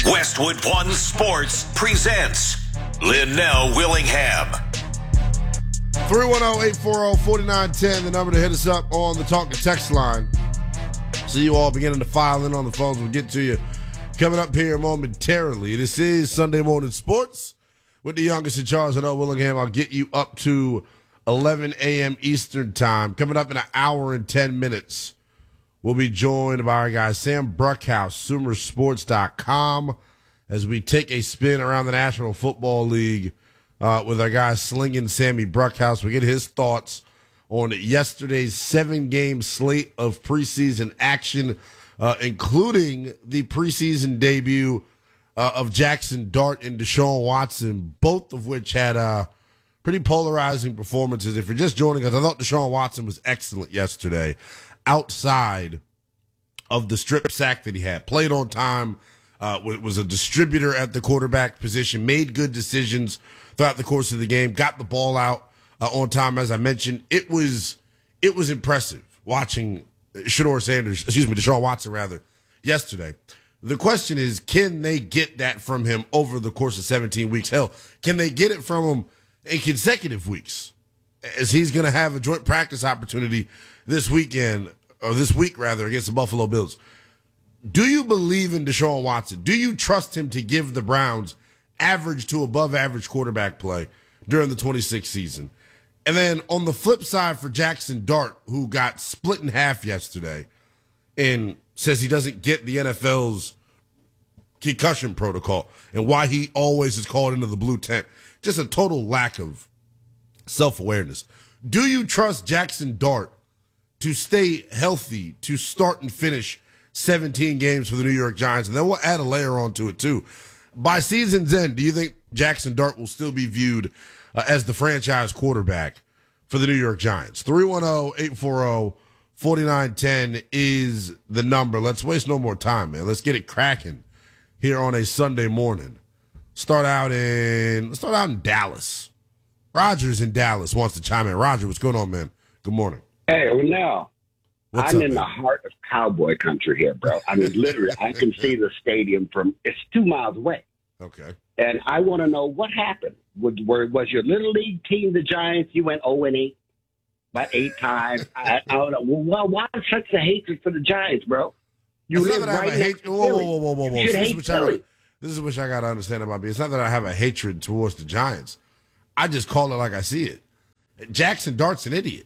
Westwood One Sports presents Linnell Willingham. 310-840-4910, the number to hit us up on the Talk to Text line. See you all beginning to file in on the phones. We'll get to you coming up here momentarily. This is Sunday Morning Sports with the youngest in charge, Linnell Willingham. I'll get you up to 11 a.m. Eastern time. Coming up in an hour and 10 minutes. We'll be joined by our guy, Sam Bruckhouse, SoonerSports.com, as we take a spin around the National Football League with our guy, Slinging Sammy Bruckhouse. We get his thoughts on yesterday's 7-game slate of preseason action, including the preseason debut of Jackson Dart and Deshaun Watson, both of which had pretty polarizing performances. If you're just joining us, I thought Deshaun Watson was excellent yesterday. Outside of the strip sack that he had, played on time, was a distributor at the quarterback position, made good decisions throughout the course of the game, got the ball out on time. As I mentioned, it was impressive watching Deshaun Watson rather, yesterday. The question is, can they get that from him over the course of 17 weeks? Hell, can they get it from him in consecutive weeks? As he's going to have a joint practice opportunity this week, against the Buffalo Bills. Do you believe in Deshaun Watson? Do you trust him to give the Browns average to above average quarterback play during the 26th season? And then on the flip side for Jackson Dart, who got split in half yesterday and says he doesn't get the NFL's concussion protocol and why he always is called into the blue tent. Just a total lack of self-awareness. Do you trust Jackson Dart to stay healthy, to start and finish 17 games for the New York Giants? And then we'll add a layer onto it, too. By season's end, do you think Jackson Dart will still be viewed as the franchise quarterback for the New York Giants? 310-840-4910 is the number. Let's waste no more time, man. Let's get it cracking here on a Sunday morning. Let's start out in Dallas. Roger's in Dallas, wants to chime in. Roger, what's going on, man? Good morning. Hey, now What's I'm up, in the heart of cowboy country here, bro. I mean, literally, I can see the stadium it's 2 miles away. Okay. And I want to know what happened. Was your little league team, the Giants, you went 0-8, about 8 times? I don't know. Well, why such a hatred for the Giants, bro? You live right next to Philly. Whoa. You should hate Philly. This is what I got to understand about me. It's not that I have a hatred towards the Giants. I just call it like I see it. Jackson Dart's an idiot.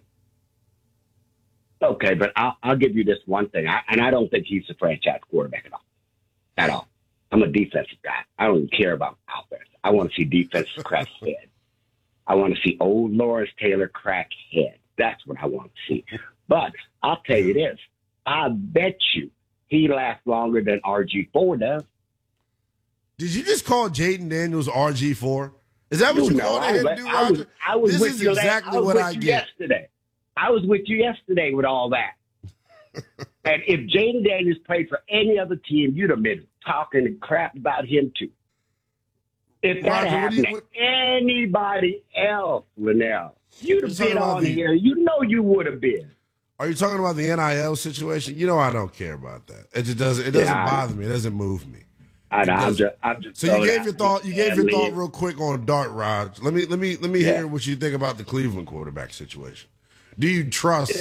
Okay, but I'll give you this one thing. I don't think he's a franchise quarterback at all. I'm a defensive guy. I don't even care about offense. I want to see defenses crack head. I want to see old Lawrence Taylor crack head. That's what I want to see. But I'll tell you this. I bet you he lasts longer than RG4 does. Did you just call Jaden Daniels RG4? Is that what you called him, Roger? This is exactly what I get. Yesterday. I was with you yesterday with all that. And if Jaden Daniels played for any other team, you'd have been talking crap about him too. If that happened to anybody else, Linnell, you'd have been on here. You know you would have been. Are you talking about the NIL situation? You know I don't care about that. It just doesn't. It doesn't bother me. It doesn't move me. I'm just. So you gave your thought. You gave your thought real quick on Dart, Raj. Let me hear what you think about the Cleveland quarterback situation. Do you trust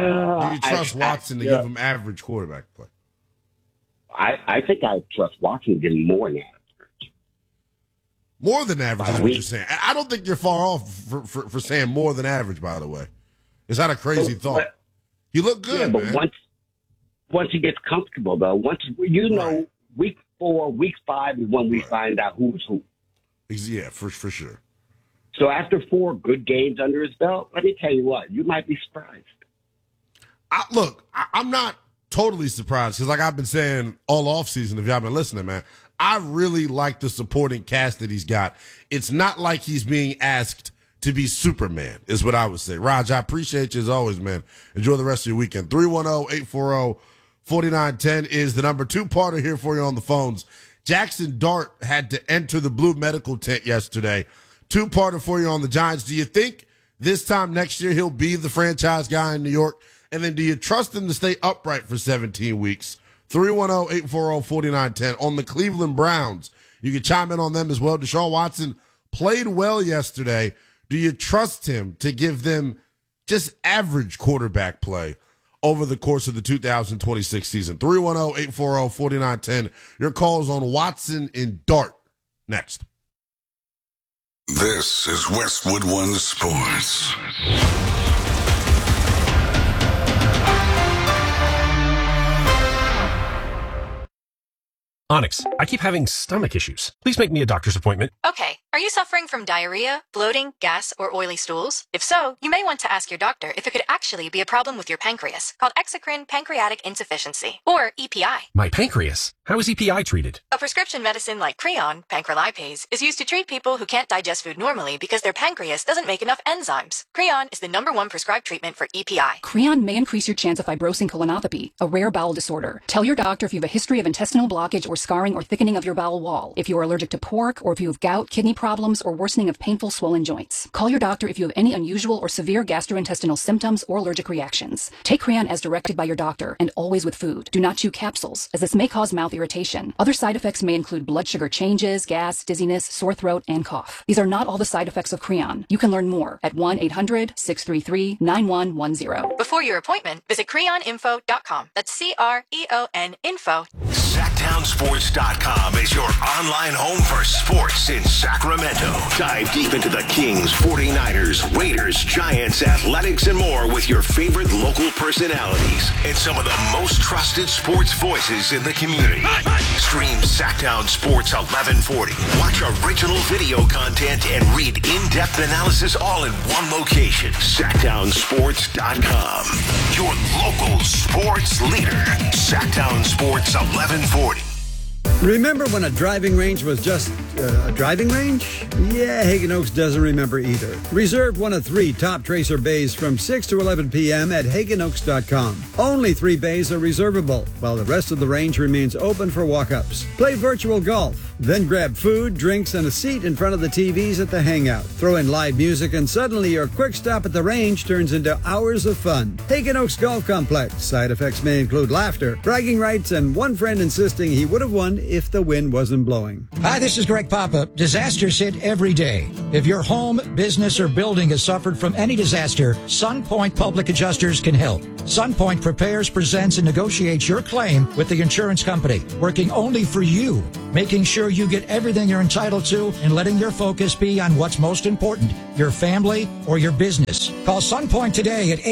Watson to give him average quarterback play? I think I trust Watson getting more than average. More than average is what you're saying. I don't think you're far off for saying more than average, by the way. Is that a crazy thought? You look good, but man. Once he gets comfortable, though, know, week 4, week 5 is when we find out who's who. Yeah, for sure. So after 4 good games under his belt, let me tell you what, you might be surprised. I'm not totally surprised because, like I've been saying all offseason, if y'all been listening, man, I really like the supporting cast that he's got. It's not like he's being asked to be Superman, is what I would say. Raj, I appreciate you as always, man. Enjoy the rest of your weekend. 310-840-4910 is the number. 2-parter here for you on the phones. Jackson Dart had to enter the blue medical tent yesterday. 2-parter for you on the Giants. Do you think this time next year he'll be the franchise guy in New York? And then do you trust him to stay upright for 17 weeks 310-840-4910. On the Cleveland Browns, you can chime in on them as well. Deshaun Watson played well yesterday. Do you trust him to give them just average quarterback play over the course of the 2026 season? 310-840-4910. Your calls on Watson and Dart next. This is Westwood One Sports. Onyx, I keep having stomach issues. Please make me a doctor's appointment. Okay, are you suffering from diarrhea, bloating, gas, or oily stools? If so, you may want to ask your doctor if it could actually be a problem with your pancreas, called exocrine pancreatic insufficiency, or EPI. My pancreas? How is EPI treated? A prescription medicine like Creon, pancrelipase, is used to treat people who can't digest food normally because their pancreas doesn't make enough enzymes. Creon is the #1 prescribed treatment for EPI. Creon may increase your chance of fibrosing colonopathy, a rare bowel disorder. Tell your doctor if you have a history of intestinal blockage or scarring or thickening of your bowel wall, if you are allergic to pork, or if you have gout, kidney problems, or worsening of painful swollen joints. Call your doctor if you have any unusual or severe gastrointestinal symptoms or allergic reactions. Take Creon as directed by your doctor, and always with food. Do not chew capsules, as this may cause mouth irritation. Other side effects may include blood sugar changes, gas, dizziness, sore throat, and cough. These are not all the side effects of Creon. You can learn more at 1-800-633-9110. Before your appointment, visit creoninfo.com. That's CREON info. SacktownSports.com is your online home for sports in Sacramento. Dive deep into the Kings, 49ers, Raiders, Giants, athletics, and more with your favorite local personalities and some of the most trusted sports voices in the community. Stream Sacktown Sports 1140. Watch original video content and read in-depth analysis all in one location. SacktownSports.com. Your local sports leader. Sacktown Sports 1140. Remember when a driving range was just a driving range? Yeah, Hagen Oaks doesn't remember either. Reserve one of 3 top Tracer bays from 6 to 11 p.m. at HagenOaks.com. Only 3 bays are reservable, while the rest of the range remains open for walk-ups. Play virtual golf, then grab food, drinks, and a seat in front of the TVs at the hangout. Throw in live music, and suddenly your quick stop at the range turns into hours of fun. Hagen Oaks Golf Complex. Side effects may include laughter, bragging rights, and one friend insisting he would have won if the wind wasn't blowing. Hi, this is Greg Papa. Disasters hit every day. If your home, business, or building has suffered from any disaster, SunPoint Public Adjusters can help. SunPoint prepares, presents, and negotiates your claim with the insurance company, working only for you, making sure you get everything you're entitled to and letting your focus be on what's most important, your family or your business. Call SunPoint today at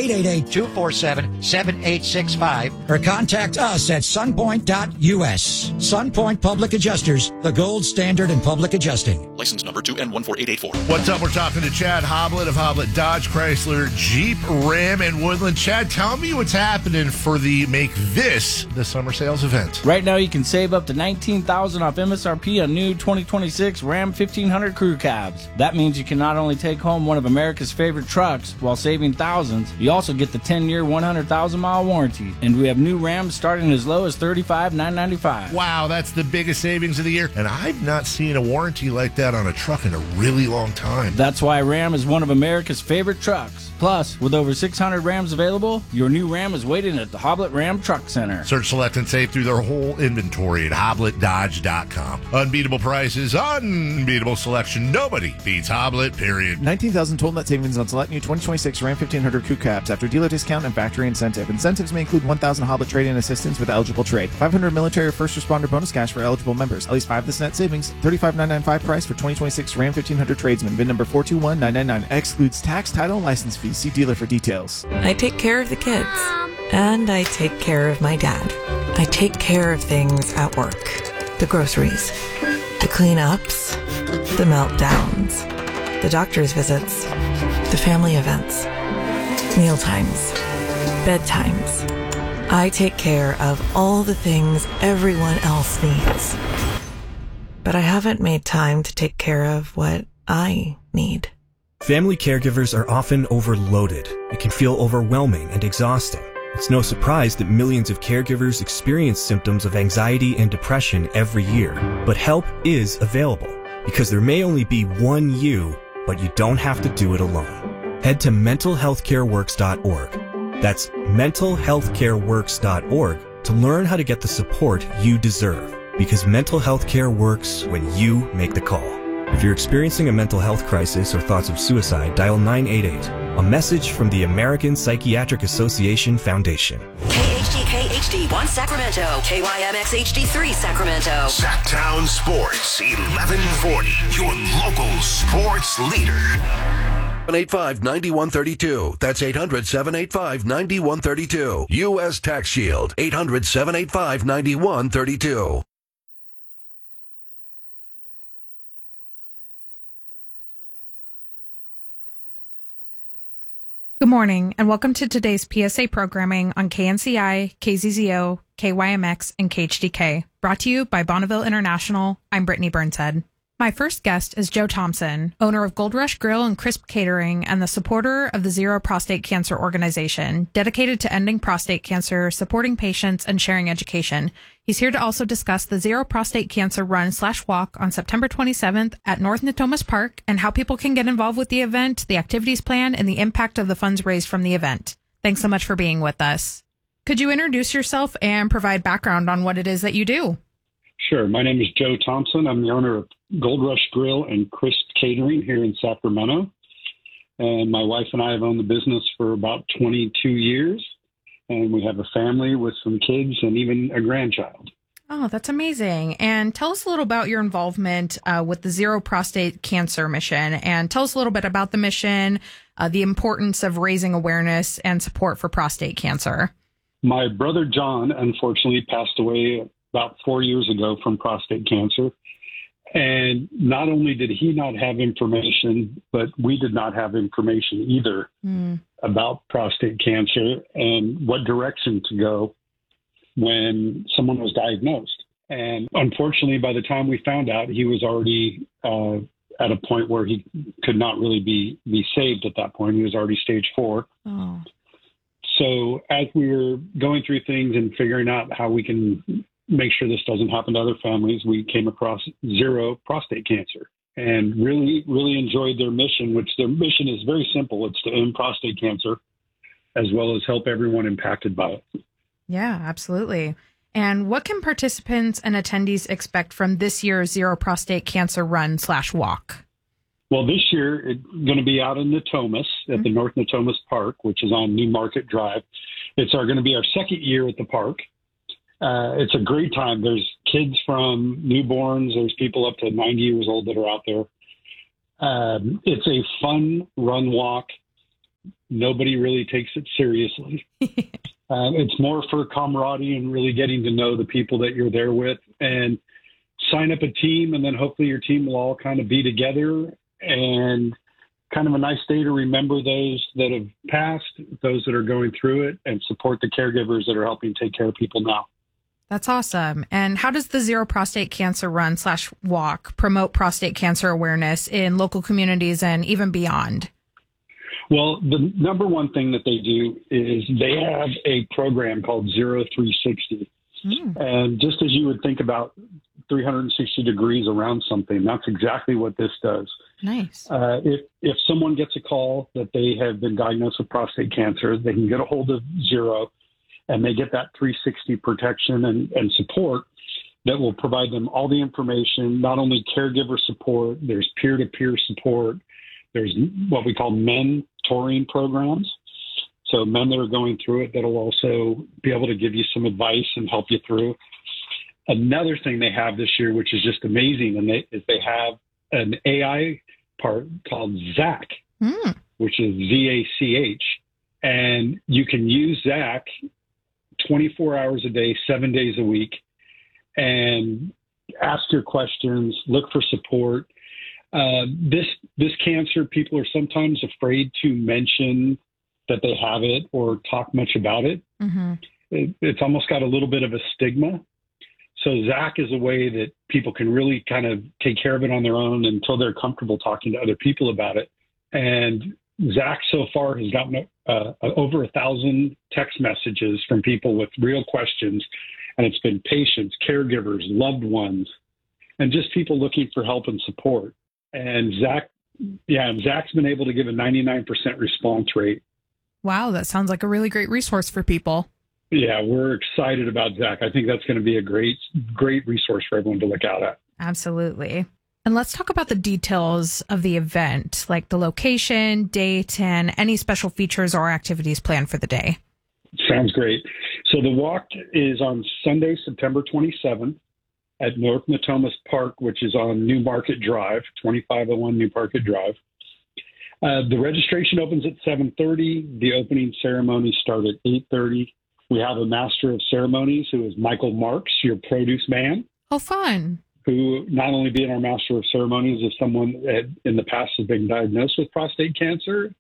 888-247-7865 or contact us at sunpoint.us. SunPoint Public Adjusters, the gold standard in public adjusting. License number 2N14884. What's up? We're talking to Chad Hoblet of Hoblet Dodge Chrysler Jeep Ram in Woodland. Chad, tell me what's happening for the Make This the Summer Sales event. Right now, you can save up to $19,000 off MSRP on new 2026 Ram 1500 Crew Cabs. That means you can not only take home one of America's favorite trucks while saving thousands, you also get the 10-year, 100,000-mile warranty. And we have new Rams starting as low as $35,995. Wow, that's the biggest savings of the year. And I've not seen a warranty like that on a truck in a really long time. That's why Ram is one of America's favorite trucks. Plus, with over 600 Rams available, your new Ram is waiting at the Hoblet Ram Truck Center. Search, select, and save through their whole inventory at HobletDodge.com. Unbeatable prices, unbeatable selection. Nobody beats Hoblet, period. $19,000 total net savings on select new 2026 Ram 1500 Crew Cabs after dealer discount and factory incentive. Incentives may include $1,000 Hoblet trade-in assistance with eligible trade. $500 military or first responder bonus cash for eligible members. At least 5 this net savings. $35,995 price for 2026 Ram 1500 tradesman. VIN number 421999. Excludes tax, title, and license fees. See dealer for details. I take care of the kids. And I take care of my dad. I take care of things at work. The groceries. The cleanups. The meltdowns. The doctor's visits. The family events. Mealtimes. Bedtimes. I take care of all the things everyone else needs. But I haven't made time to take care of what I need. Family caregivers are often overloaded. It can feel overwhelming and exhausting. It's no surprise that millions of caregivers experience symptoms of anxiety and depression every year. But help is available, because there may only be one you, but you don't have to do it alone. Head to mentalhealthcareworks.org. That's mentalhealthcareworks.org to learn how to get the support you deserve. Because mental health care works when you make the call. If you're experiencing a mental health crisis or thoughts of suicide, dial 988. A message from the American Psychiatric Association Foundation. KHTK HD1 Sacramento, KYMX HD3 Sacramento. Sacktown Sports 1140, your local sports leader. 785-9132. That's 800-785-9132. U.S. Tax Shield. 800-785-9132. Good morning, and welcome to today's PSA programming on KNCI, KZZO, KYMX, and KHDK, brought to you by Bonneville International. I'm Brittany Burnshead. My first guest is Joe Thompson, owner of Gold Rush Grill and Crisp Catering and the supporter of the Zero Prostate Cancer Organization, dedicated to ending prostate cancer, supporting patients, and sharing education. He's here to also discuss the Zero Prostate Cancer Run/Walk on September 27th at North Natomas Park and how people can get involved with the event, the activities plan, and the impact of the funds raised from the event. Thanks so much for being with us. Could you introduce yourself and provide background on what it is that you do? Sure. My name is Joe Thompson. I'm the owner of Gold Rush Grill and Crisp Catering here in Sacramento. And my wife and I have owned the business for about 22 years. And we have a family with some kids and even a grandchild. Oh, that's amazing. And tell us a little about your involvement with the Zero Prostate Cancer Mission. And tell us a little bit about the mission, the importance of raising awareness and support for prostate cancer. My brother John, unfortunately, passed away about 4 years ago from prostate cancer. And not only did he not have information, but we did not have information either about prostate cancer and what direction to go when someone was diagnosed. And unfortunately, by the time we found out, he was already at a point where he could not really be saved at that point. He was already stage 4. Oh. So as we were going through things and figuring out how we can make sure this doesn't happen to other families, we came across Zero Prostate Cancer and really, really enjoyed their mission, which their mission is very simple. It's to end prostate cancer as well as help everyone impacted by it. Yeah, absolutely. And what can participants and attendees expect from this year's Zero Prostate Cancer Run/Walk? Well, this year it's going to be out in Natomas at the North Natomas Park, which is on New Market Drive. It's going to be our second year at the park. It's a great time. There's kids from newborns. There's people up to 90 years old that are out there. It's a fun run walk. Nobody really takes it seriously. It's more for camaraderie and really getting to know the people that you're there with, and sign up a team, and then hopefully your team will all kind of be together, and kind of a nice day to remember those that have passed, those that are going through it, and support the caregivers that are helping take care of people now. That's awesome. And how does the Zero Prostate Cancer Run/Walk promote prostate cancer awareness in local communities and even beyond? Well, the number one thing that they do is they have a program called Zero 360. And just as you would think about 360 degrees around something, that's exactly what this does. Nice. If someone gets a call that they have been diagnosed with prostate cancer, they can get a hold of Zero, and they get that 360 protection and support that will provide them all the information, not only caregiver support, there's peer-to-peer support, there's what we call mentoring programs. So men that are going through it that'll also be able to give you some advice and help you through. Another thing they have this year, which is just amazing, and they have an AI part called ZACH, which is ZACH. And you can use ZACH 24 hours a day, 7 days a week, and ask your questions, look for support. This cancer, people are sometimes afraid to mention that they have it or talk much about it. It's almost got a little bit of a stigma. So ZACH is a way that people can really kind of take care of it on their own until they're comfortable talking to other people about it. And ZACH so far has gotten over 1,000 text messages from people with real questions. And it's been patients, caregivers, loved ones, and just people looking for help and support. And ZACH's been able to give a 99% response rate. Wow, that sounds like a really great resource for people. Yeah, we're excited about Zach. I think that's going to be a great resource for everyone to look out at. Absolutely. And let's talk about the details of the event, like the location, date, and any special features or activities planned for the day. Sounds great. So the walk is on Sunday, September 27th at North Natomas Park, which is on New Market Drive, 2501 New Market Drive. The registration opens at 7:30. The opening ceremonies start at 8:30. We have a master of ceremonies who is Michael Marks, your produce man. Oh, fun. Who not only being our master of ceremonies is someone that in the past has been diagnosed with prostate cancer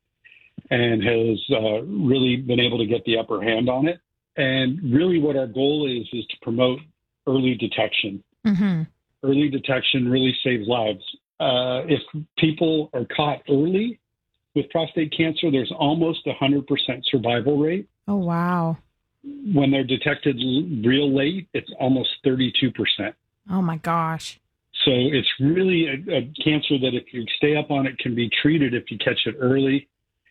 and has really been able to get the upper hand on it. And really what our goal is to promote early detection. Mm-hmm. Early detection really saves lives. If people are caught early with prostate cancer, there's almost 100% survival rate. Oh, wow. When they're detected real late, it's almost 32%. Oh, my gosh. So it's really a cancer that if you stay up on it can be treated if you catch it early.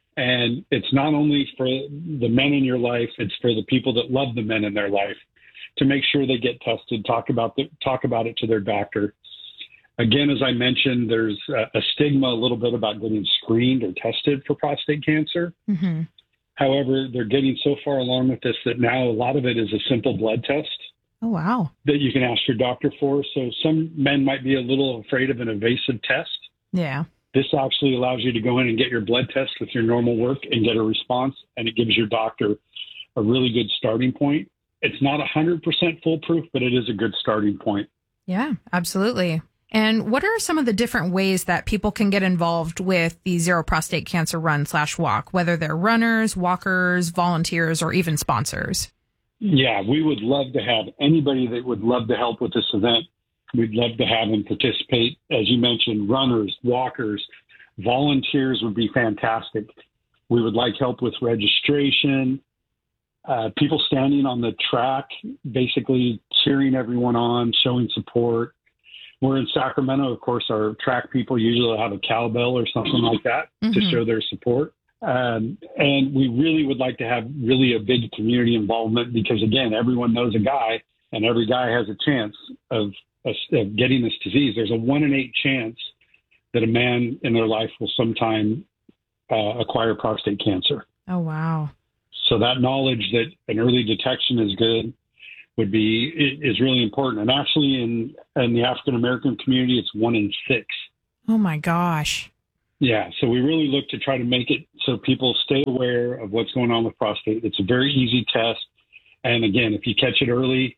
And it's not only for the men in your life, it's for the people that love the men in their life to make sure they get tested, talk about it to their doctor. Again, as I mentioned, there's a stigma a little bit about getting screened or tested for prostate cancer. Mm-hmm. However, they're getting so far along with this that now a lot of it is a simple blood test. Oh, wow. That you can ask your doctor for. So some men might be a little afraid of an invasive test. Yeah. This actually allows you to go in and get your blood test with your normal work and get a response, and it gives your doctor a really good starting point. It's not 100% foolproof, but it is a good starting point. Yeah, absolutely. And what are some of the different ways that people can get involved with the Zero Prostate Cancer Run/Walk, whether they're runners, walkers, volunteers, or even sponsors? Yeah, we would love to have anybody that would love to help with this event. We'd love to have them participate. As you mentioned, runners, walkers, volunteers would be fantastic. We would like help with registration, people standing on the track, basically cheering everyone on, showing support. We're in Sacramento. Of course, our track people usually have a cowbell or something like that to show their support. And we really would like to have really a big community involvement because, again, everyone knows a guy and every guy has a chance of getting this disease. There's a 1 in 8 chance that a man in their life will sometime acquire prostate cancer. Oh, wow. So that knowledge that an early detection is good is really important. And actually in the African-American community, it's 1 in 6. Oh my gosh. Yeah. So we really look to try to make it so people stay aware of what's going on with prostate. It's a very easy test. And again, if you catch it early,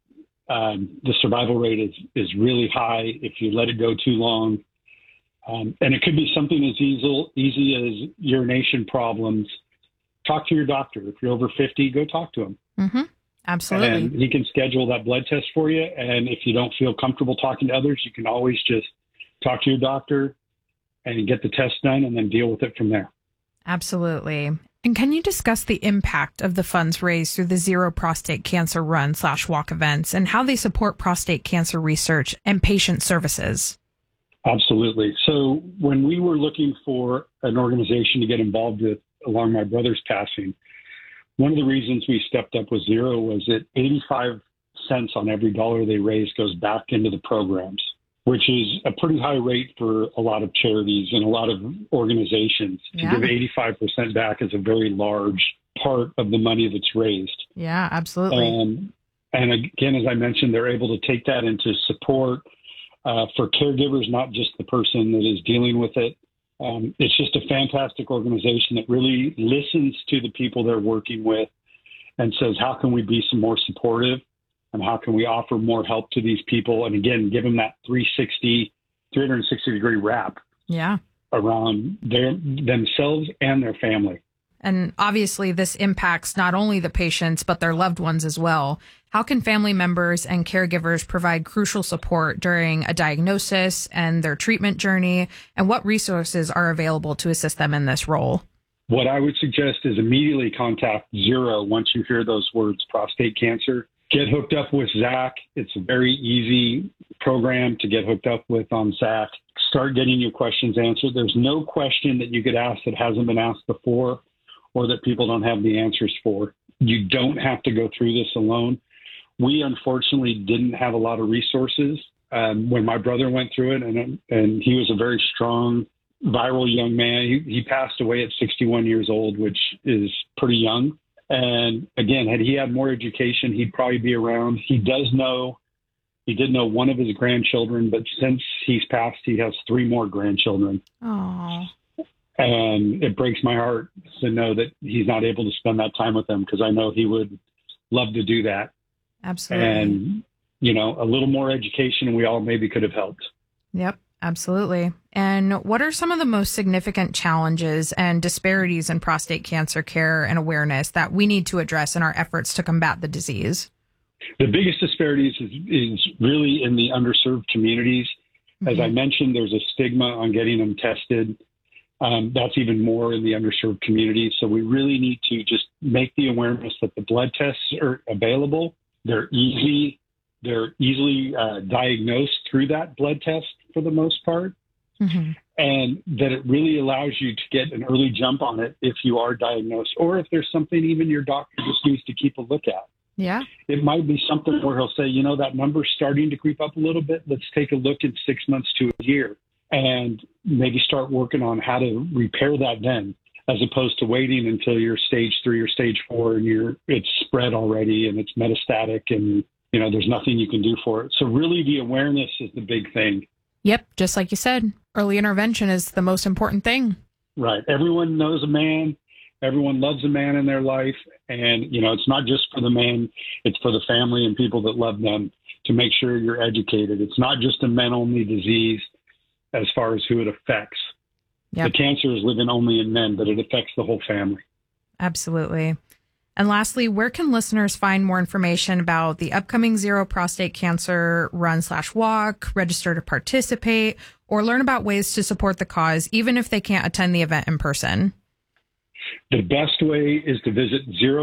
the survival rate is really high if you let it go too long. And it could be something as easy as urination problems. Talk to your doctor. If you're over 50, go talk to him. Mm-hmm. Absolutely. And he can schedule that blood test for you. And if you don't feel comfortable talking to others, you can always just talk to your doctor and get the test done and then deal with it from there. Absolutely. And can you discuss the impact of the funds raised through the Zero Prostate Cancer Run/Walk events and how they support prostate cancer research and patient services? Absolutely. So when we were looking for an organization to get involved with along my brother's passing, one of the reasons we stepped up with Zero was that 85 cents on every dollar they raise goes back into the programs, which is a pretty high rate for a lot of charities and a lot of organizations. Yeah. To give 85% back is a very large part of the money that's raised. Yeah, absolutely. And again, as I mentioned, they're able to take that into support for caregivers, not just the person that is dealing with it. It's just a fantastic organization that really listens to the people they're working with and says, how can we be some more supportive and how can we offer more help to these people? And again, give them that 360 degree wrap around themselves and their family. And obviously this impacts not only the patients, but their loved ones as well. How can family members and caregivers provide crucial support during a diagnosis and their treatment journey? And what resources are available to assist them in this role? What I would suggest is immediately contact Zero once you hear those words, prostate cancer. Get hooked up with Zach. It's a very easy program to get hooked up with on Zach. Start getting your questions answered. There's no question that you could ask that hasn't been asked before or that people don't have the answers for. you don't have to go through this alone. We unfortunately didn't have a lot of resources when my brother went through it, and he was a very strong, viral young man. He passed away at 61 years old, which is pretty young. And again, had he had more education, he'd probably be around. He did know one of his grandchildren, but since he's passed, he has 3 more grandchildren. Oh. And it breaks my heart to know that he's not able to spend that time with them, because I know he would love to do that. Absolutely. And, a little more education, and we all maybe could have helped. Yep, absolutely. And what are some of the most significant challenges and disparities in prostate cancer care and awareness that we need to address in our efforts to combat the disease? The biggest disparities is really in the underserved communities. As I mentioned, there's a stigma on getting them tested. That's even more in the underserved communities. So we really need to just make the awareness that the blood tests are available. They're easily diagnosed through that blood test for the most part. Mm-hmm. And that it really allows you to get an early jump on it if you are diagnosed, or if there's something even your doctor just needs to keep a look at. Yeah. It might be something where he'll say, that number's starting to creep up a little bit. Let's take a look in 6 months to a year and maybe start working on how to repair that then, as opposed to waiting until you're stage 3 or stage 4 and it's spread already and it's metastatic and, there's nothing you can do for it. So really the awareness is the big thing. Yep. Just like you said, early intervention is the most important thing. Right. Everyone knows a man. Everyone loves a man in their life. And, it's not just for the man, it's for the family and people that love them, to make sure you're educated. It's not just a men-only disease as far as who it affects. Yep. The cancer is living only in men, but it affects the whole family. Absolutely. And lastly, where can listeners find more information about the upcoming Zero Prostate Cancer Run/Walk, register to participate, or learn about ways to support the cause, even if they can't attend the event in person? The best way is to visit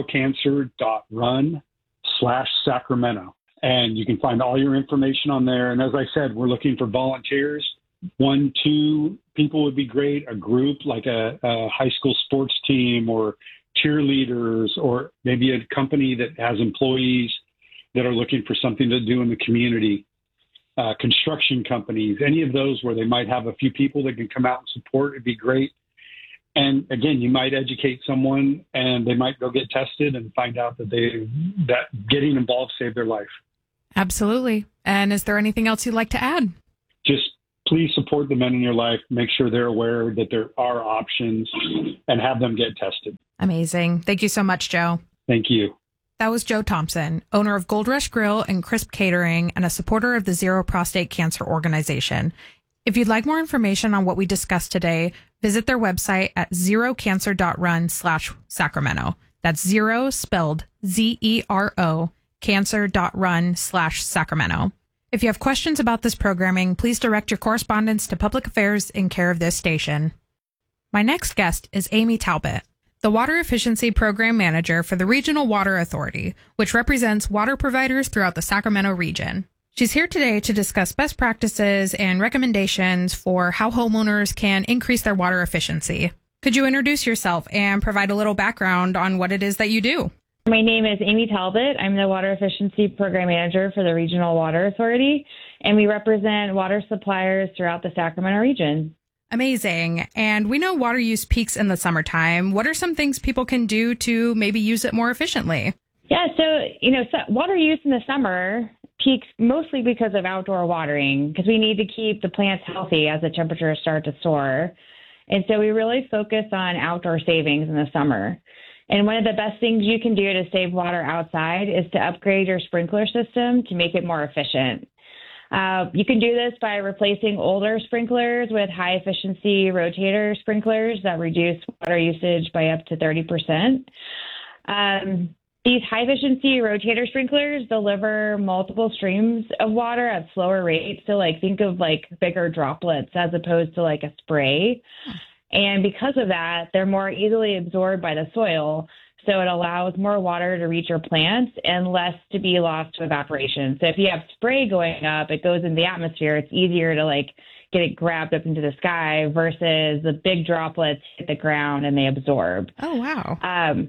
zerocancer.run/Sacramento. And you can find all your information on there. And as I said, we're looking for volunteers. 1, 2 people would be great. A group like a high school sports team, or cheerleaders, or maybe a company that has employees that are looking for something to do in the community. Construction companies, any of those where they might have a few people that can come out and support, it'd be great. And again, you might educate someone and they might go get tested and find out that getting involved saved their life. Absolutely. And is there anything else you'd like to add? Just please support the men in your life. Make sure they're aware that there are options and have them get tested. Amazing. Thank you so much, Joe. Thank you. That was Joe Thompson, owner of Gold Rush Grill and Crisp Catering and a supporter of the Zero Prostate Cancer Organization. If you'd like more information on what we discussed today, visit their website at zerocancer.run/Sacramento. That's zero spelled ZERO, cancer.run/Sacramento. If you have questions about this programming, please direct your correspondence to Public Affairs in care of this station. My next guest is Amy Talbot, the Water Efficiency Program Manager for the Regional Water Authority, which represents water providers throughout the Sacramento region. She's here today to discuss best practices and recommendations for how homeowners can increase their water efficiency. Could you introduce yourself and provide a little background on what it is that you do? My name is Amy Talbot. I'm the Water Efficiency Program Manager for the Regional Water Authority, and we represent water suppliers throughout the Sacramento region. Amazing. And we know water use peaks in the summertime. What are some things people can do to maybe use it more efficiently? Yeah, so water use in the summer peaks mostly because of outdoor watering, because we need to keep the plants healthy as the temperatures start to soar. And so we really focus on outdoor savings in the summer. And one of the best things you can do to save water outside is to upgrade your sprinkler system to make it more efficient. You can do this by replacing older sprinklers with high-efficiency rotator sprinklers that reduce water usage by up to 30%. These high-efficiency rotator sprinklers deliver multiple streams of water at slower rates. So, think of bigger droplets as opposed to a spray. And because of that, they're more easily absorbed by the soil. So it allows more water to reach your plants and less to be lost to evaporation. So if you have spray going up, it goes in the atmosphere. It's easier to get it grabbed up into the sky versus the big droplets hit the ground and they absorb. Oh, wow.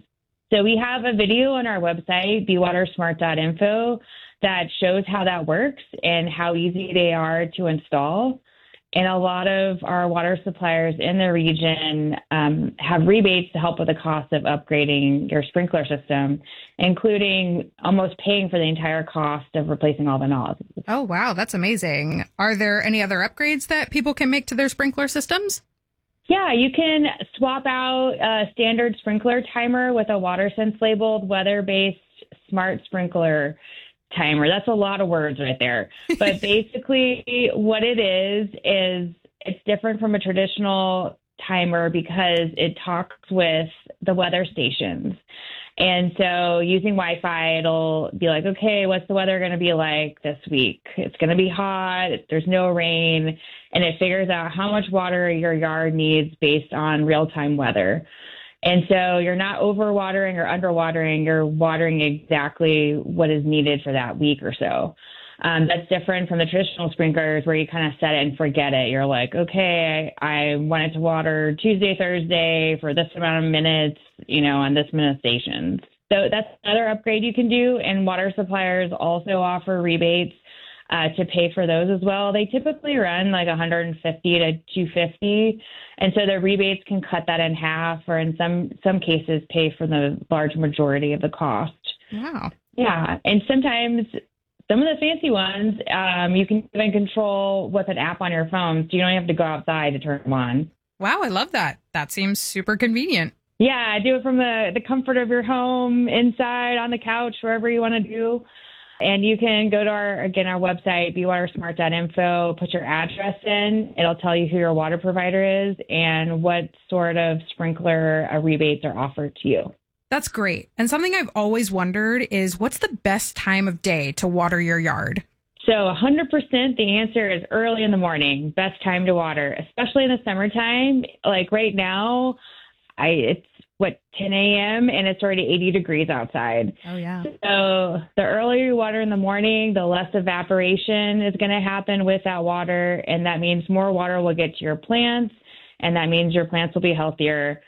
So we have a video on our website, bewatersmart.info, that shows how that works and how easy they are to install. And a lot of our water suppliers in the region have rebates to help with the cost of upgrading your sprinkler system, including almost paying for the entire cost of replacing all the nozzles. Oh, wow. That's amazing. Are there any other upgrades that people can make to their sprinkler systems? Yeah, you can swap out a standard sprinkler timer with a WaterSense labeled weather-based smart sprinkler timer. That's a lot of words right there. But basically what it is it's different from a traditional timer because it talks with the weather stations. And so using Wi-Fi, it'll be like, okay, what's the weather going to be like this week? It's going to be hot. There's no rain. And it figures out how much water your yard needs based on real-time weather. And so you're not overwatering or underwatering. You're watering exactly what is needed for that week or so. That's different from the traditional sprinklers where you kind of set it and forget it. You're like, okay, I wanted to water Tuesday, Thursday for this amount of minutes, on this many stations. So that's another upgrade you can do. And water suppliers also offer rebates to pay for those as well. They typically run like $150 to $250. And so the rebates can cut that in half or in some cases pay for the large majority of the cost. Wow. Yeah. And sometimes some of the fancy ones, you can even control with an app on your phone. So you don't have to go outside to turn them on. Wow. I love that. That seems super convenient. Yeah. Do it from the comfort of your home, inside, on the couch, wherever you want to do. And you can go to our website, bewatersmart.info, put your address in. It'll tell you who your water provider is and what sort of sprinkler rebates are offered to you. That's great. And something I've always wondered is what's the best time of day to water your yard? So 100% the answer is early in the morning, best time to water, especially in the summertime. Like right now, it's 10 a.m. and it's already 80 degrees outside. Oh, yeah. So the earlier you water in the morning, the less evaporation is going to happen with that water. And that means more water will get to your plants. And that means your plants will be healthier.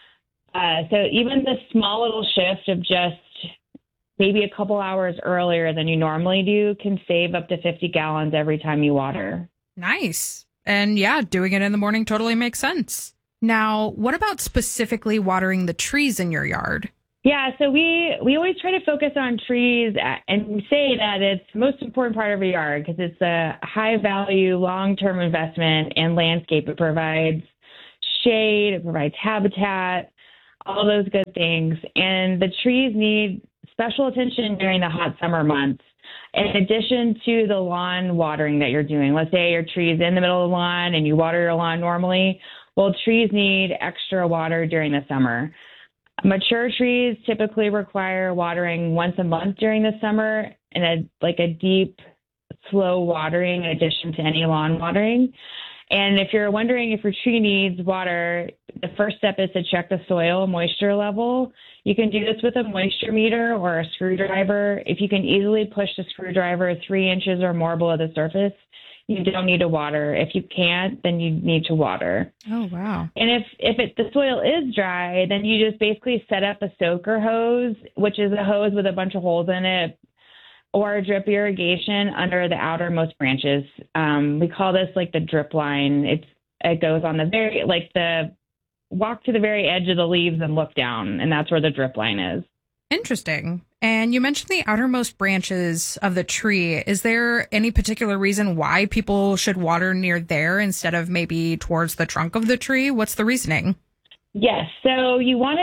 So even the small little shift of just maybe a couple hours earlier than you normally do can save up to 50 gallons every time you water. Nice. And yeah, doing it in the morning totally makes sense. Now, what about specifically watering the trees in your yard? Yeah, so we always try to focus on trees and say that it's the most important part of your yard because it's a high-value, long-term investment in landscape. It provides shade, it provides habitat, all those good things. And the trees need special attention during the hot summer months. In addition to the lawn watering that you're doing, let's say your tree's in the middle of the lawn and you water your lawn normally. Well, trees need extra water during the summer. Mature trees typically require watering once a month during the summer and a deep, slow watering in addition to any lawn watering. And if you're wondering if your tree needs water, the first step is to check the soil moisture level. You can do this with a moisture meter or a screwdriver. If you can easily push the screwdriver 3 inches or more below the surface, you don't need to water. If you can't, then you need to water. Oh, wow. And if the soil is dry, then you just basically set up a soaker hose, which is a hose with a bunch of holes in it, or drip irrigation under the outermost branches. We call this like the drip line. It goes on the walk to the very edge of the leaves and look down, and that's where the drip line is. Interesting. And you mentioned the outermost branches of the tree. Is there any particular reason why people should water near there instead of maybe towards the trunk of the tree? What's the reasoning? Yes. So you want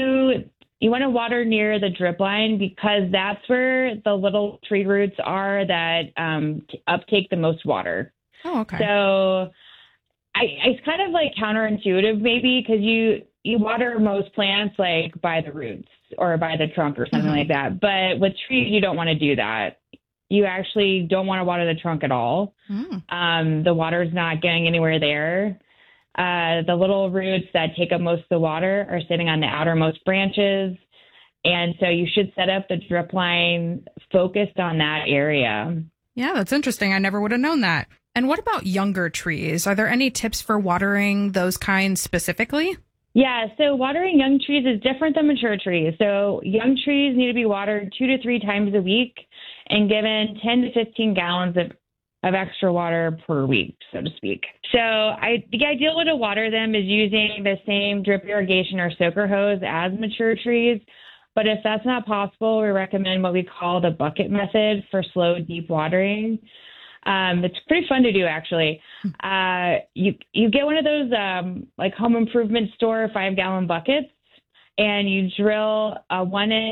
to water near the drip line because that's where the little tree roots are that uptake the most water. Oh, okay. So it's kind of like counterintuitive maybe because you water most plants like by the roots or by the trunk or something like that. But with trees, you don't want to do that. You actually don't want to water the trunk at all. The water's not getting anywhere there. The little roots that take up most of the water are sitting on the outermost branches. And so you should set up the drip line focused on that area. Yeah, that's interesting. I never would have known that. And what about younger trees? Are there any tips for watering those kinds specifically? Yeah, so watering young trees is different than mature trees. So young trees need to be watered 2 to 3 times a week and given 10 to 15 gallons of extra water per week, so to speak. So the ideal way to water them is using the same drip irrigation or soaker hose as mature trees. But if that's not possible, we recommend what we call the bucket method for slow, deep watering. It's pretty fun to do, actually. You get one of those like home improvement store 5-gallon buckets, and you drill a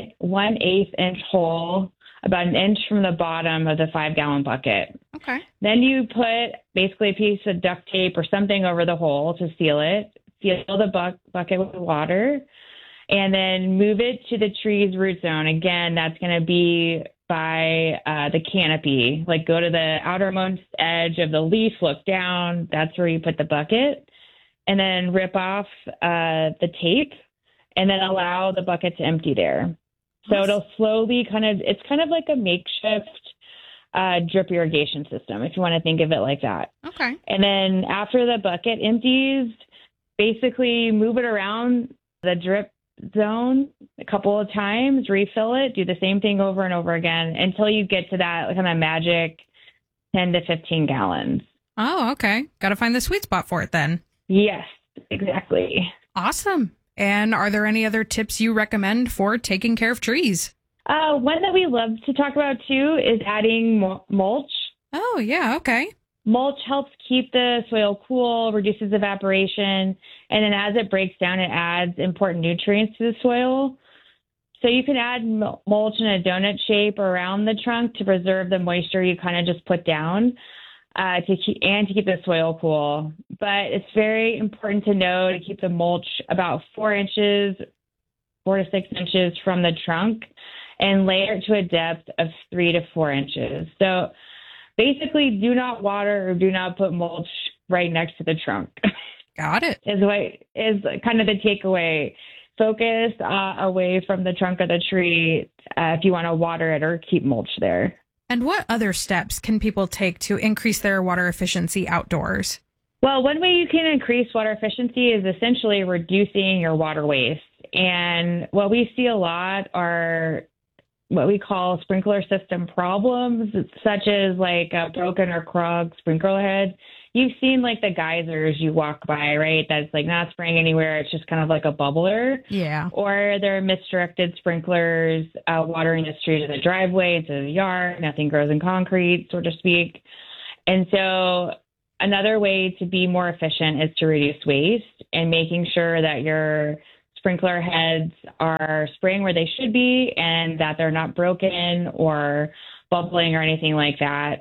1/8 inch hole about an inch from the bottom of the 5-gallon bucket. Okay. Then you put basically a piece of duct tape or something over the hole to seal it. Seal the bucket with water, and then move it to the tree's root zone. Again, that's going to be by the canopy. Like go to the outermost edge of the leaf, look down. That's where you put the bucket, and then rip off the tape, and then allow the bucket to empty there. So it'll slowly it's kind of like a makeshift drip irrigation system, if you want to think of it like that. Okay. And then after the bucket empties, basically move it around the drip zone a couple of times, refill it, do the same thing over and over again until you get to that kind of magic 10 to 15 gallons. Oh, okay. Got to find the sweet spot for it then. Yes, exactly. Awesome. And are there any other tips you recommend for taking care of trees? One that we love to talk about too is adding mulch. Oh, yeah. Okay. Mulch helps keep the soil cool, reduces evaporation, and then as it breaks down, it adds important nutrients to the soil. So you can add mulch in a donut shape around the trunk to preserve the moisture you kind of just put down to keep the soil cool. But it's very important to know to keep the mulch about 4 to 6 inches from the trunk and layer it to a depth of 3 to 4 inches. So basically, do not water or do not put mulch right next to the trunk. Got it. Is kind of the takeaway. Focus away from the trunk of the tree if you want to water it or keep mulch there. And what other steps can people take to increase their water efficiency outdoors? Well, one way you can increase water efficiency is essentially reducing your water waste. And what we see a lot are what we call sprinkler system problems, such as like a broken or clogged sprinkler head. You've seen like the geysers you walk by, right? That's like not spraying anywhere. It's just kind of like a bubbler. Yeah. Or they're misdirected sprinklers watering the street or the driveway into the yard. Nothing grows in concrete, so to speak. And so another way to be more efficient is to reduce waste and making sure that your sprinkler heads are spraying where they should be and that they're not broken or bubbling or anything like that.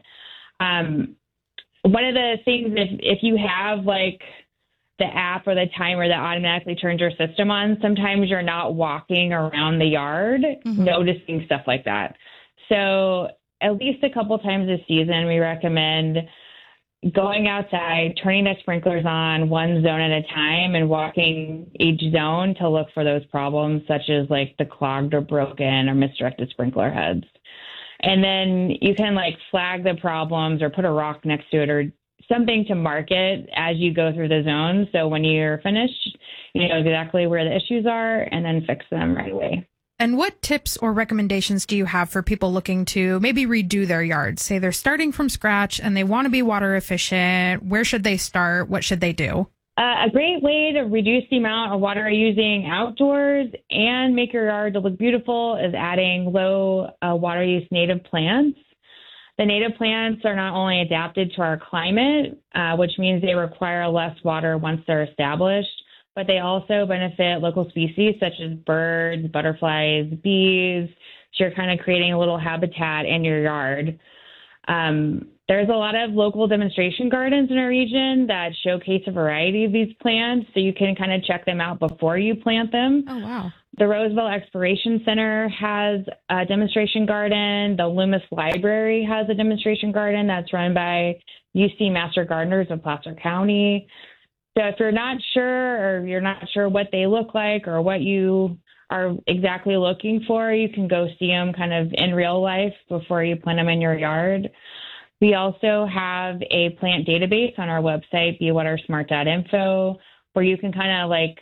One of the things, if you have like the app or the timer that automatically turns your system on, sometimes you're not walking around the yard noticing stuff like that. So at least a couple times this season, we recommend going outside, turning the sprinklers on one zone at a time and walking each zone to look for those problems, such as like the clogged or broken or misdirected sprinkler heads. And then you can like flag the problems or put a rock next to it or something to mark it as you go through the zone. So when you're finished, you know exactly where the issues are and then fix them right away. And what tips or recommendations do you have for people looking to maybe redo their yards? Say they're starting from scratch and they want to be water efficient. Where should they start? What should they do? A great way to reduce the amount of water you're using outdoors and make your yard to look beautiful is adding low water use native plants. The native plants are not only adapted to our climate, which means they require less water once they're established, but they also benefit local species such as birds, butterflies, bees. So you're kind of creating a little habitat in your yard. There's a lot of local demonstration gardens in our region that showcase a variety of these plants, so you can kind of check them out before you plant them. Oh, wow. The Roseville Exploration Center has a demonstration garden. The Loomis Library has a demonstration garden that's run by UC Master Gardeners of Placer County. So if you're not sure or you're not sure what they look like or what you are exactly looking for, you can go see them kind of in real life before you plant them in your yard. We also have a plant database on our website, bewatersmart.info, where you can kind of like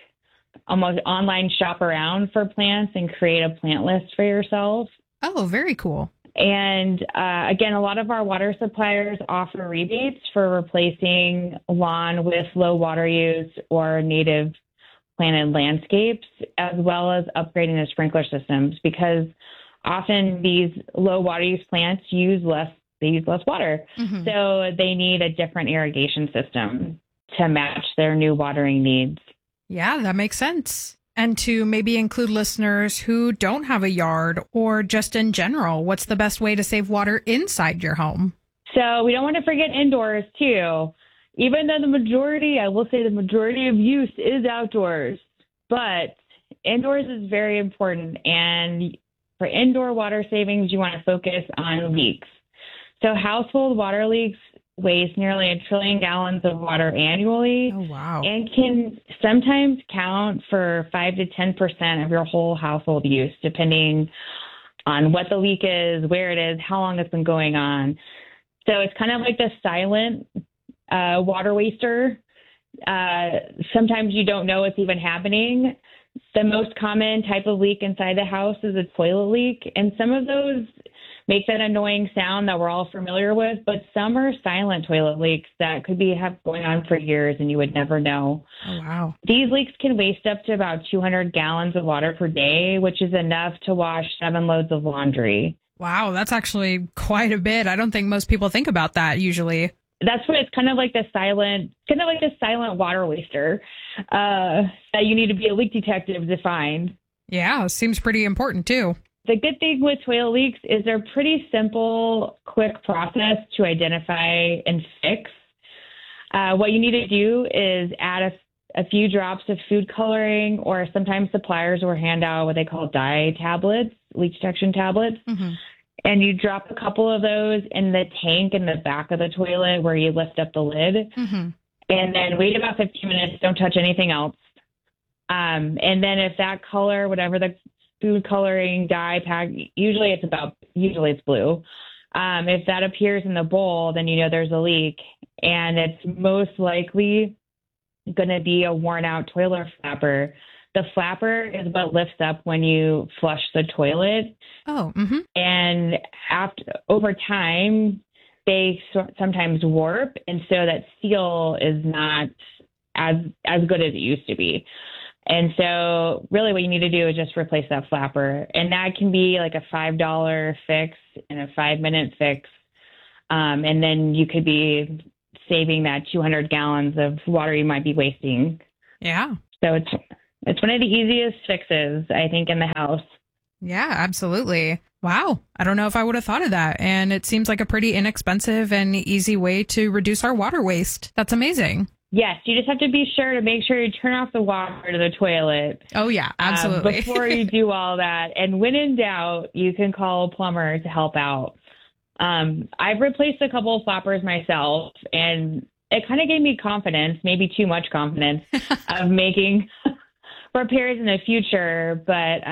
almost online shop around for plants and create a plant list for yourself. Oh, very cool. And again, a lot of our water suppliers offer rebates for replacing lawn with low water use or native planted landscapes, as well as upgrading the sprinkler systems, because often these low water use plants use less water. Mm-hmm. So they need a different irrigation system to match their new watering needs. Yeah, that makes sense. And to maybe include listeners who don't have a yard or just in general, what's the best way to save water inside your home? So we don't want to forget indoors too. Even though the majority of use is outdoors, but indoors is very important. And for indoor water savings, you want to focus on leaks. So household water leaks waste nearly 1 trillion gallons of water annually. Oh, wow. And can sometimes count for 5 to 10% of your whole household use, depending on what the leak is, where it is, how long it's been going on. So it's kind of like the silent water waster. Sometimes you don't know it's even happening. The most common type of leak inside the house is a toilet leak. And some of those make that annoying sound that we're all familiar with, but some are silent toilet leaks that could have going on for years and you would never know. Oh, wow. These leaks can waste up to about 200 gallons of water per day, which is enough to wash 7 loads of laundry. Wow, that's actually quite a bit. I don't think most people think about that usually. That's what it's kind of like the silent water waster that you need to be a leak detective to find. Yeah, seems pretty important too. The good thing with toilet leaks is they're pretty simple, quick process to identify and fix. What you need to do is add a few drops of food coloring, or sometimes suppliers will hand out what they call dye tablets, leak detection tablets. Mm-hmm. And you drop a couple of those in the tank in the back of the toilet where you lift up the lid. Mm-hmm. And then wait about 15 minutes. Don't touch anything else. And then if that color, whatever the food coloring dye pack, usually it's blue. If that appears in the bowl, then you know there's a leak. And it's most likely going to be a worn out toilet flapper. The flapper is what lifts up when you flush the toilet. Oh, mm-hmm. And over time, they sometimes warp, and so that seal is not as good as it used to be. And so really what you need to do is just replace that flapper. And that can be like a $5 fix and a 5-minute fix. And then you could be saving that 200 gallons of water you might be wasting. Yeah. So it's one of the easiest fixes, I think, in the house. Yeah, absolutely. Wow. I don't know if I would have thought of that. And it seems like a pretty inexpensive and easy way to reduce our water waste. That's amazing. Yes, you just have to be sure to make sure you turn off the water to the toilet. Oh, yeah, absolutely. Before you do all that. And when in doubt, you can call a plumber to help out. I've replaced a couple of flappers myself, and it kind of gave me confidence, maybe too much confidence, of making repairs in the future. But,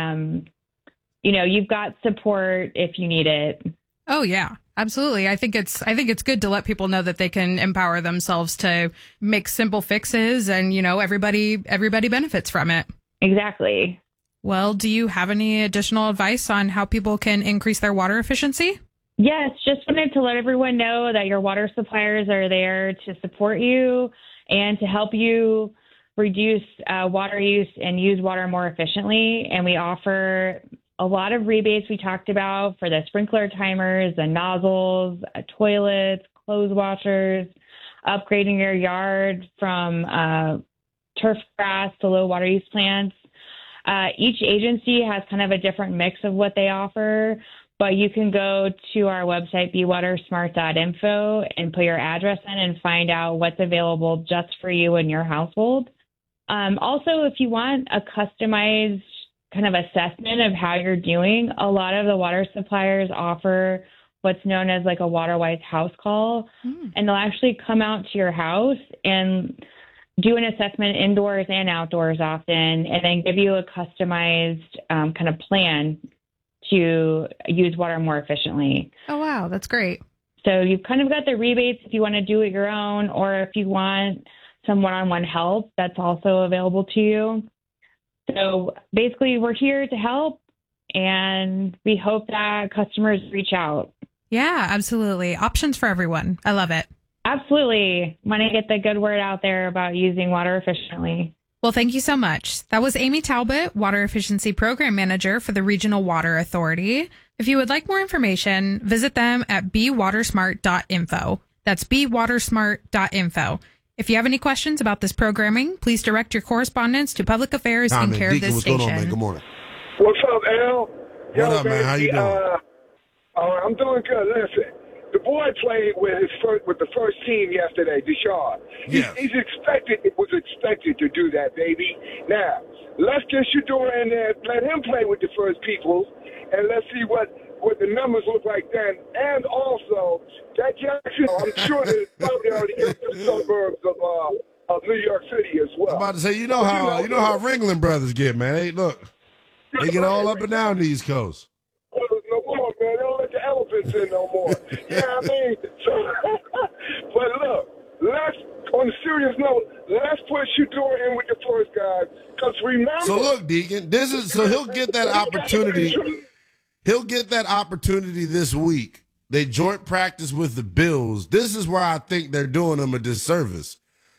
you've got support if you need it. Oh, yeah. Absolutely. I think it's good to let people know that they can empower themselves to make simple fixes, and, everybody benefits from it. Exactly. Well, do you have any additional advice on how people can increase their water efficiency? Yes, just wanted to let everyone know that your water suppliers are there to support you and to help you reduce water use and use water more efficiently. And we offer a lot of rebates we talked about for the sprinkler timers, the nozzles, toilets, clothes washers, upgrading your yard from turf grass to low water use plants. Each agency has kind of a different mix of what they offer, but you can go to our website, bewatersmart.info, and put your address in and find out what's available just for you and your household. Also, if you want a customized kind of assessment of how you're doing, a lot of the water suppliers offer what's known as like a WaterWise house call, and they'll actually come out to your house and do an assessment indoors and outdoors often, and then give you a customized kind of plan to use water more efficiently. Oh, wow. That's great. So you've kind of got the rebates if you want to do it your own, or if you want some one-on-one help, that's also available to you. So basically, we're here to help, and we hope that customers reach out. Yeah, absolutely. Options for everyone. I love it. Absolutely. Want to get the good word out there about using water efficiently. Well, thank you so much. That was Amy Talbot, Water Efficiency Program Manager for the Regional Water Authority. If you would like more information, visit them at bewatersmart.info. That's bewatersmart.info. If you have any questions about this programming, please direct your correspondence to Public Affairs in care of this what's station. going on, man? Good morning. What's up, Al? What up, man? How you doing? I'm doing good. Listen, the boy played with the first team yesterday, Deshaun. Yes. It was expected to do that, baby. Now, let's get Shador in there, let him play with the first people, and let's see what the numbers look like then. And also, that Jackson, I'm sure that it's probably already in the suburbs of New York City as well. I'm about to say, you know how Ringling brothers get, man. Hey, look, they get all up and down the East Coast. No more, man. They don't let the elephants in no more. You know what I mean? So, but look, on a serious note, let's put Shador in with the first guys. Because remember. So look, Deacon, he'll get that opportunity. He'll get that opportunity this week. They joint practice with the Bills. This is where I think they're doing them a disservice.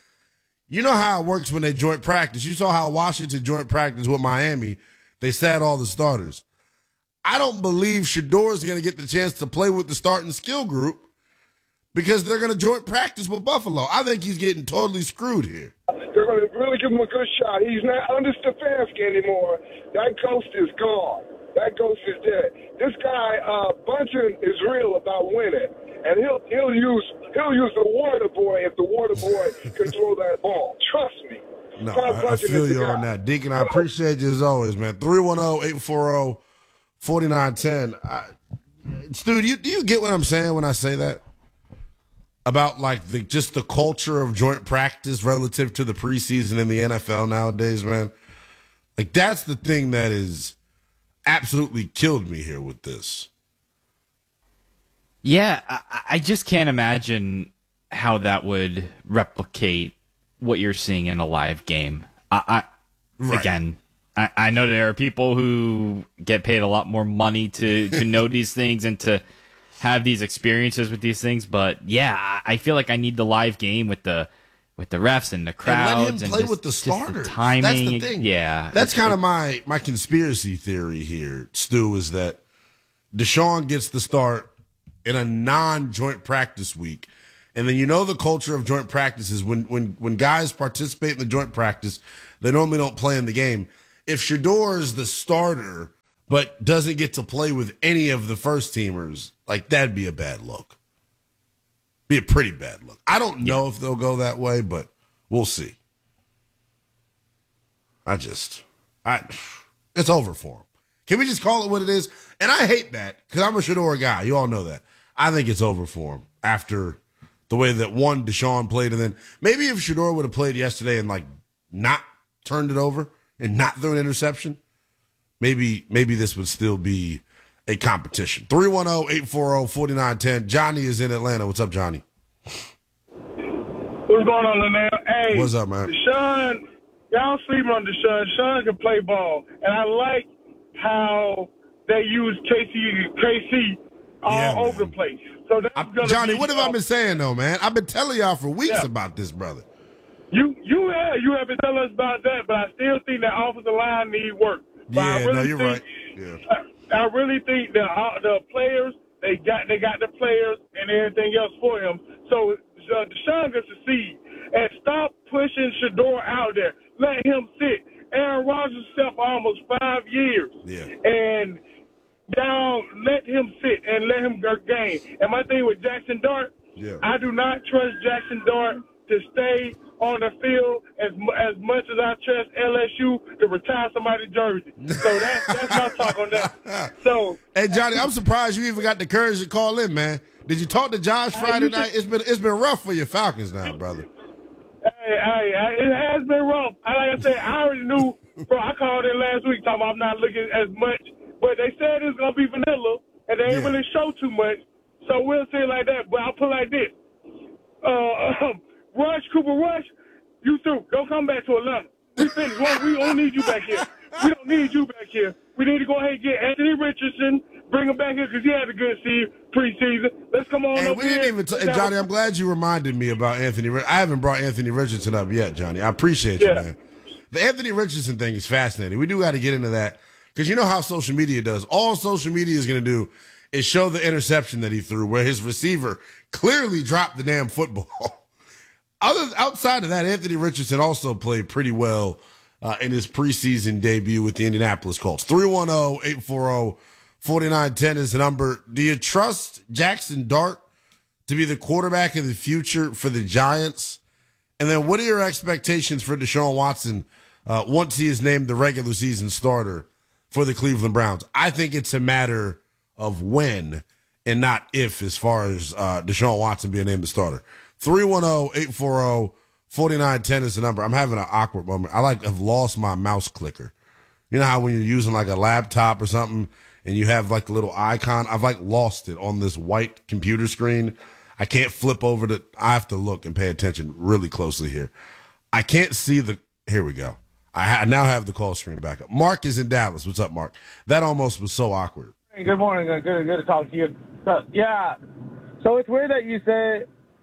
You know how it works when they joint practice. You saw how Washington joint practice with Miami. They sat all the starters. I don't believe Shador's going to get the chance to play with the starting skill group because they're going to joint practice with Buffalo. I think he's getting totally screwed here. They're going to really give him a good shot. He's not under Stefanski anymore. That ghost is gone. That ghost is dead. This guy, Bunchen, is real about winning, and he'll use the water boy if the water boy can throw that ball. Trust me. No, I feel you on that, Deacon. I appreciate you as always, man. 310-840-4910. Stu, do you get what I'm saying when I say that? About like just the culture of joint practice relative to the preseason in the NFL nowadays, man. Like that's the thing that is absolutely killed me here with this. Yeah, I just can't imagine how that would replicate what you're seeing in a live game. Again, I know there are people who get paid a lot more money to know these things and to have these experiences with these things, but yeah, I feel like I need the live game with the refs and the crowds and let him play with the starters. Just the timing. That's the thing. Yeah, that's kind of my conspiracy theory here, Stu, is that Deshaun gets the start in a non-joint practice week. And then the culture of joint practice is when guys participate in the joint practice, they normally don't play in the game. If Shador is the starter but doesn't get to play with any of the first teamers, like that'd be a bad look. Be a pretty bad look. I don't know if they'll go that way, but we'll see. It's over for him. Can we just call it what it is? And I hate that because I'm a Shador guy. You all know that. I think it's over for him after the way that Deshaun played, and then maybe if Shador would have played yesterday and like not turned it over and not thrown an interception, maybe this would still be a competition. 310-840-4910. Johnny is in Atlanta. What's up, Johnny? What's going on, Lynell? Hey, what's up, man? Deshaun, y'all sleeping on Deshaun. Deshaun can play ball, and I like how they use KC all over the place. So that's Johnny, what have I been saying though, man? I've been telling y'all for weeks about this, brother. You have been telling us about that, but I still think that offensive line need work. But you're right. Yeah. I really think that the players they got the players and everything else for him. So Deshaun can succeed and stop pushing Shador out there. Let him sit. Aaron Rodgers sat for almost 5 years. Yeah. And let him sit and let him game. And my thing with Jackson Dart, I do not trust Jackson Dart to stay on the field as much as I trust LSU to retire somebody's jersey. So that's my talk on that. So, hey Johnny, I'm surprised you even got the courage to call in, man. Did you talk to Josh Friday night? It's been rough for your Falcons now, brother. Hey, it has been rough. Like I said, I already knew. Bro, I called in last week talking about I'm not looking as much, but they said it's gonna be vanilla, and they ain't really show too much. So we'll say it like that. But I'll put it like this. Cooper Rush, you through. Don't come back to Atlanta. We finished. We don't need you back here. We don't need you back here. We need to go ahead and get Anthony Richardson, bring him back here because he had a good preseason. Let's come on Hey, over we here. didn't even Johnny, I'm glad you reminded me about Anthony. I haven't brought Anthony Richardson up yet, Johnny. I appreciate you, man. The Anthony Richardson thing is fascinating. We do got to get into that because you know how social media does. All social media is going to do is show the interception that he threw where his receiver clearly dropped the damn football. Outside of that, Anthony Richardson also played pretty well in his preseason debut with the Indianapolis Colts. 310-840-4910 is the number. Do you trust Jackson Dart to be the quarterback of the future for the Giants? And then what are your expectations for Deshaun Watson once he is named the regular season starter for the Cleveland Browns? I think it's a matter of when and not if as far as Deshaun Watson being named the starter. 310-840-4910 is the number. I'm having an awkward moment. I've lost my mouse clicker. You know how when you're using like a laptop or something and you have like a little icon? I've lost it on this white computer screen. I can't flip over to. I have to look and pay attention really closely here. I can't see here we go. I now have the call screen back up. Mark is in Dallas. What's up, Mark? That almost was so awkward. Hey, good morning. Good to talk to you. So it's weird that you say.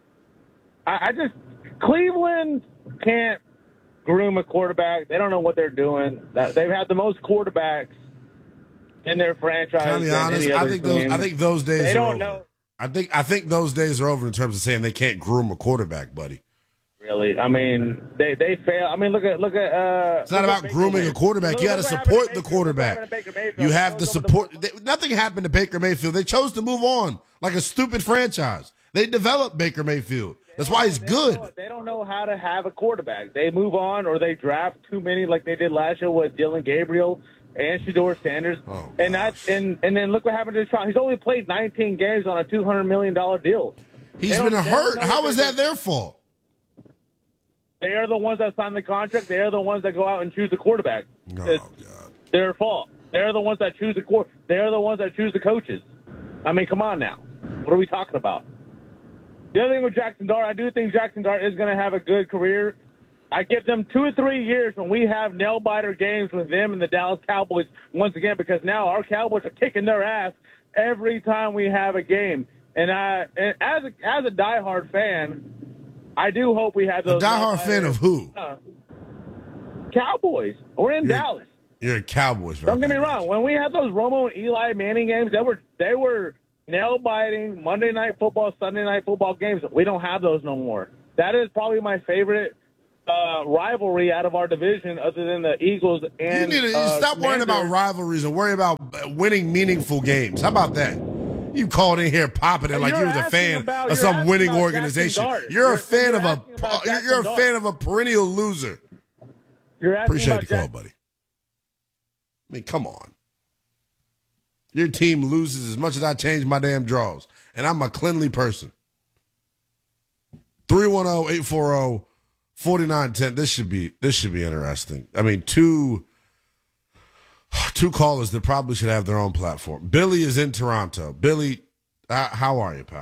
Cleveland can't groom a quarterback. They don't know what they're doing. They've had the most quarterbacks in their franchise. Can I be honest? I think those days. They don't know. I think those days are over in terms of saying they can't groom a quarterback, buddy. Really? I mean, they fail. I mean, look at. It's not about grooming a quarterback. You got to support the quarterback. You have to support. Nothing happened to Baker Mayfield. They chose to move on like a stupid franchise. They developed Baker Mayfield. That's why he's good. They don't know how to have a quarterback. They move on or they draft too many like they did last year with Dylan Gabriel and Shedeur Sanders. And then look what happened to Deshaun. He's only played 19 games on a $200 million deal. He's been hurt. How is that their fault? They are the ones that sign the contract. They are the ones that go out and choose the quarterback. It's their fault. They're the ones that choose the They're the ones that choose the coaches. I mean, come on now. What are we talking about? The other thing with Jackson Dart, I do think Jackson Dart is going to have a good career. I give them 2 or 3 years when we have nail-biter games with them and the Dallas Cowboys once again, because now our Cowboys are kicking their ass every time we have a game. And as a diehard fan, I do hope we have those. A diehard fan of who? Cowboys. We're in Dallas. You're a Cowboys fan. Don't get me wrong. When we had those Romo and Eli Manning games, they were nail-biting Monday Night Football, Sunday Night Football games. We don't have those no more. That is probably my favorite rivalry out of our division other than the Eagles and you need to stop worrying about rivalries and worry about winning meaningful games. How about that? You called in here popping it like you was a fan of some winning organization. You're a fan of a perennial loser. Appreciate the call, buddy. I mean, come on. Your team loses as much as I change my damn draws, and I'm a cleanly person. 310-840-4910. This should be interesting. I mean, two callers that probably should have their own platform. Billy is in Toronto. Billy, how are you, pal?